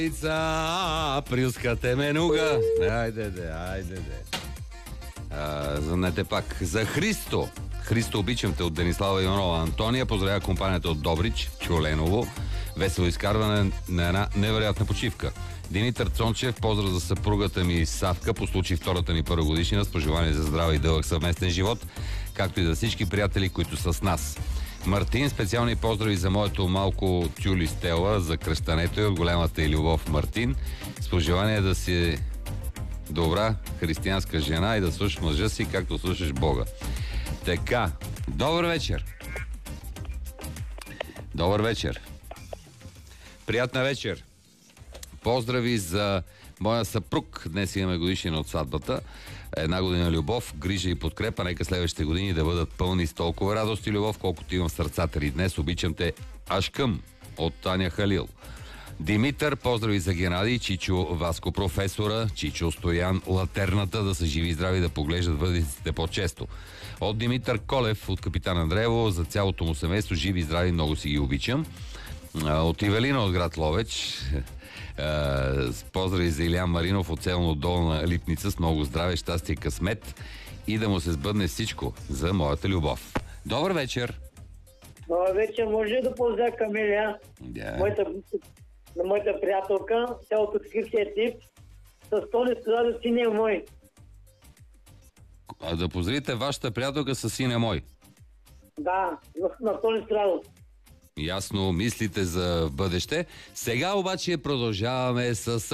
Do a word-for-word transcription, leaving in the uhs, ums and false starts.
Прилскате менуга. Айде де, айде де. А, Занете пак. За Христо. Христо, обичам те от Денислава Иванова. Антония поздравя компанията от Добрич, Чоленово. Весело изкарване на една невероятна почивка. Димитър Цончев, поздрав за съпругата ми Савка по случай втората ни първа годишнина с пожелание за здраве и дълъг съвместен живот, както и за всички приятели, които са с нас. Мартин, специални поздрави за моето малко тюли Стела за кръщането и от голямата и любов Мартин, с пожелание да си добра християнска жена и да слушаш мъжа си, както слушаш Бога. Така, добър вечер! Добър вечер! Приятна вечер! Поздрави за моя съпруг. Днес имаме годишнина от сватбата. Една година любов, грижа и подкрепа. Нека следващите години да бъдат пълни с толкова радост и любов, колкото имам в сърцата ни днес. Обичам те, Ашкъм от Таня Халил. Димитър, поздрави за Геннадий, Чичо Васко професора, Чичо Стоян Латерната, да са живи и здрави, да поглеждат бъдещите по-често. От Димитър Колев, от Капитан Андреево, за цялото му семейство, живи и здрави, много си ги обичам. От Ивелина от град Ловеч, поздрави за Илян Маринов от село Долна Липница, с много здраве, щастие, късмет и да му се сбъдне всичко за моята любов. Добър вечер! Добър вечер, може да поздравя Камелия, Yeah. моята, на моята приятелка, тя от открития тип, с Тони Страдо, синя мой. А да поздравите вашата приятелка с синя мой. Да, на Тони Страдо. Ясно, мислите за бъдеще. Сега обаче продължаваме с